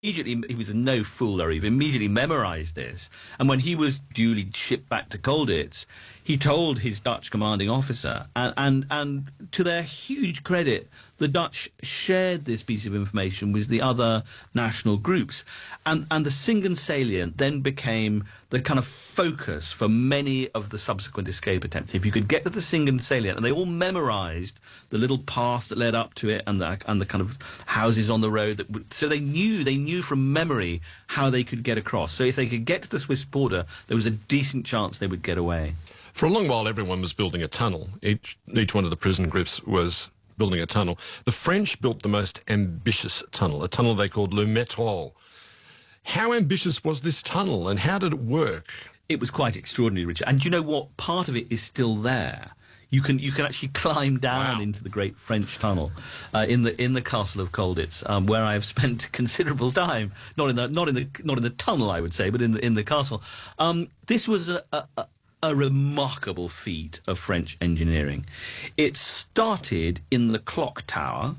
immediately, he was no fool, Larry. He immediately memorized this. And when he was duly shipped back to Colditz, he told his Dutch commanding officer, and to their huge credit, the Dutch shared this piece of information with the other national groups. And the Singen salient then became the kind of focus for many of the subsequent escape attempts. If you could get to the Singen salient, and they all memorized the little path that led up to it and the kind of houses on the road, so they knew from memory how they could get across. So if they could get to the Swiss border, there was a decent chance they would get away. For a long while, everyone was building a tunnel. Each one of the prison groups was building a tunnel. The French built the most ambitious tunnel, a tunnel they called Le Métro. How ambitious was this tunnel, and how did it work? It was quite extraordinary, Richard. And do you know what? Part of it is still there. You can actually climb down into the great French tunnel in the castle of Colditz, where I have spent considerable time. Not in the tunnel, I would say, but in the castle. This was a remarkable feat of French engineering. It started in the clock tower,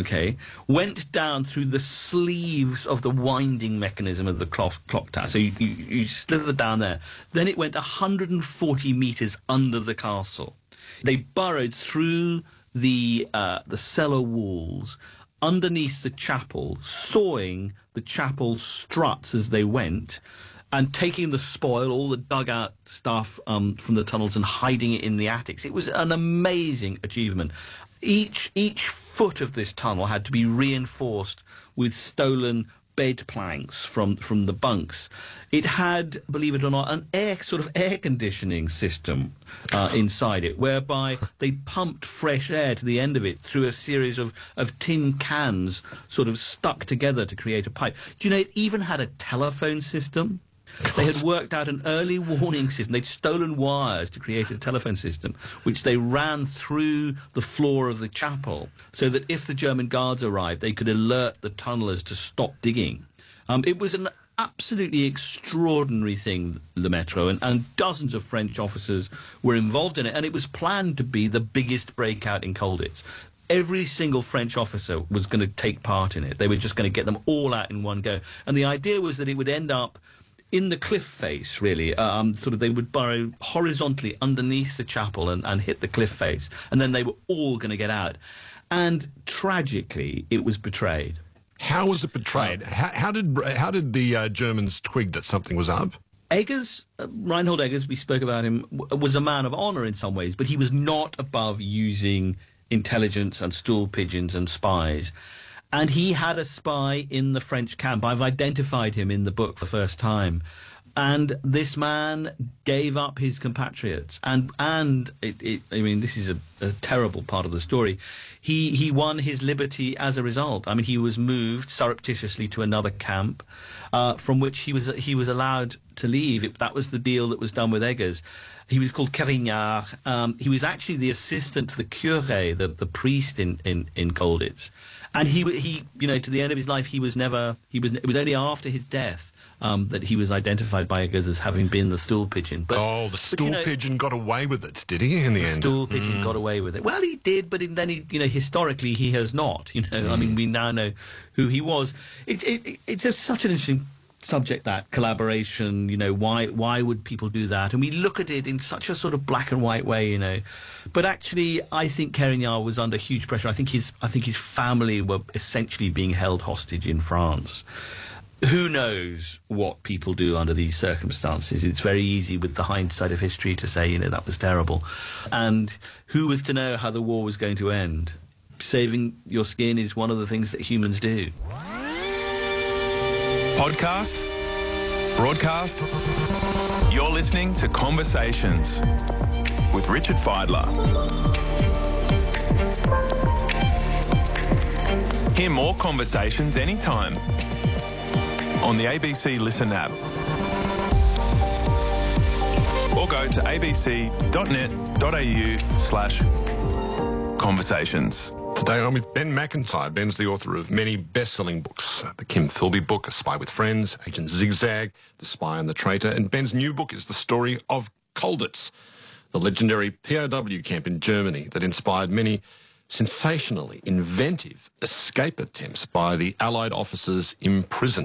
went down through the sleeves of the winding mechanism of the clock tower. So you slither down there. Then it went 140 metres under the castle. They burrowed through the cellar walls, underneath the chapel, sawing the chapel struts as they went, and taking the spoil, all the dugout stuff from the tunnels, and hiding it in the attics. It was an amazing achievement. Each foot of this tunnel had to be reinforced with stolen bed planks from the bunks. It had, believe it or not, an air conditioning system inside it, whereby they pumped fresh air to the end of it through a series of tin cans sort of stuck together to create a pipe. Do you know, it even had a telephone system? They had worked out an early warning system. They'd stolen wires to create a telephone system, which they ran through the floor of the chapel, so that if the German guards arrived, they could alert the tunnellers to stop digging. It was an absolutely extraordinary thing, Le Métro, and dozens of French officers were involved in it, and it was planned to be the biggest breakout in Colditz. Every single French officer was going to take part in it. They were just going to get them all out in one go. And the idea was that it would end up in the cliff face, really. They would burrow horizontally underneath the chapel and hit the cliff face, and then they were all going to get out. And tragically, it was betrayed. How was it betrayed? How did the Germans twig that something was up? Eggers, Reinhold Eggers, we spoke about him, was a man of honour in some ways, but he was not above using intelligence and stool pigeons and spies. And he had a spy in the French camp. I've identified him in the book for the first time. And this man gave up his compatriots. And this is a terrible part of the story. He won his liberty as a result. I mean, he was moved surreptitiously to another camp, from which he was allowed to leave. That was the deal that was done with Eggers. He was called Kerignard. He was actually the assistant to the curé, the priest in Colditz. And he, to the end of his life, it was only after his death that he was identified by Eggers as having been the stool pigeon. But, the stool pigeon got away with it, did he, in the end? The stool pigeon got away with it. Well, he did, but then historically he has not. I mean, we now know who he was. It's such an interesting subject, that collaboration. Why would people do that? And we look at it in such a sort of black and white way, But actually, I think Kerignard was under huge pressure. I think his family were essentially being held hostage in France. Who knows what people do under these circumstances? It's very easy with the hindsight of history to say, that was terrible. And who was to know how the war was going to end? Saving your skin is one of the things that humans do. Podcast, broadcast, you're listening to Conversations with Richard Fidler. Hear more conversations anytime on the ABC Listen app, or go to abc.net.au/conversations. Today I'm with Ben McIntyre. Ben's the author of many best-selling books. The Kim Philby book, A Spy with Friends, Agent Zigzag, The Spy and the Traitor, and Ben's new book is the story of Colditz, the legendary POW camp in Germany that inspired many sensationally inventive escape attempts by the Allied officers imprisoned